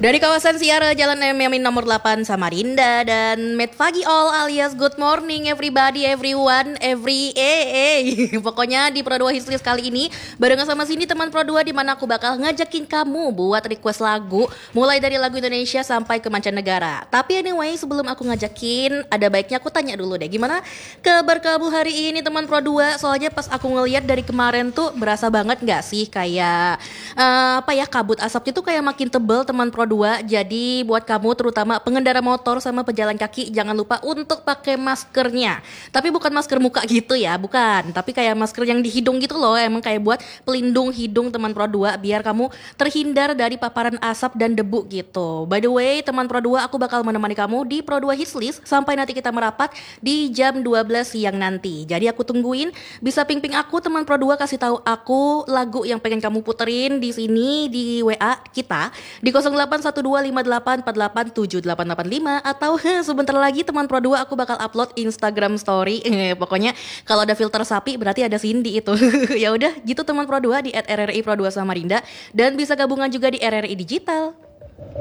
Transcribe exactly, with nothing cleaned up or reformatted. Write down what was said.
Dari kawasan Siara Jalan M Yamin nomor delapan Samarinda dan Met Pagi All alias Good Morning everybody, everyone, every eh eh. Pokoknya di Pro dua Hislis kali ini barengan sama Cindy teman Pro dua di mana aku bakal ngajakin kamu buat request lagu mulai dari lagu Indonesia sampai ke mancanegara. Tapi anyway, sebelum aku ngajakin, ada baiknya aku tanya dulu deh, gimana kabar kamu hari ini teman Pro dua? Soalnya pas aku ngeliat dari kemarin tuh berasa banget gak sih kayak uh, apa ya, kabut asapnya tuh kayak makin tebel teman Pro dua. Jadi buat kamu terutama pengendara motor sama pejalan kaki jangan lupa untuk pakai maskernya. Tapi bukan masker muka gitu ya, bukan. Tapi kayak masker yang di hidung gitu loh, emang kayak buat pelindung hidung teman Pro dua biar kamu terhindar dari paparan asap dan debu gitu. By the way, teman Pro dua, aku bakal menemani kamu di Pro dua Hislis sampai nanti kita merapat di jam dua belas siang nanti. Jadi aku tungguin, bisa ping-ping aku teman Pro dua, kasih tahu aku lagu yang pengen kamu puterin di sini di W A kita di nol delapan satu dua lima delapan empat delapan tujuh delapan delapan lima atau sebentar lagi teman Pro dua aku bakal upload Instagram story. Pokoknya kalau ada filter sapi berarti ada Cindy itu. Ya udah gitu teman Pro dua di et R R I Pro dua Samarinda dan bisa gabungan juga di R R I Digital.